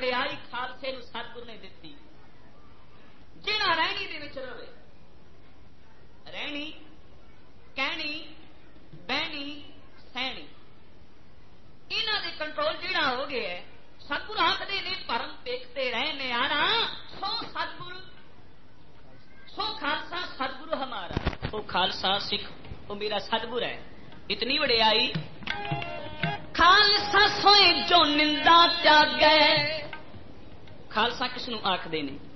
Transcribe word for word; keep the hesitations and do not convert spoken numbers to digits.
वडियाई खालसे नूं सतगुर ने दिती। जिहड़ा रहनी दे विच रहे, रहनी कहनी बहनी सहनी, इन्हां दे कंट्रोल जिहड़ा हो गया है। सतगुर आखदे ने भरम देखते रहने आना, सो सतगुरु सो खालसा सतगुरु हमारा। वो खालसा सिख वो मेरा सतगुर है। इतनी वडियाई खालसा सोए जो निंदा त्यागै। खालसा किसनू आखदे ने?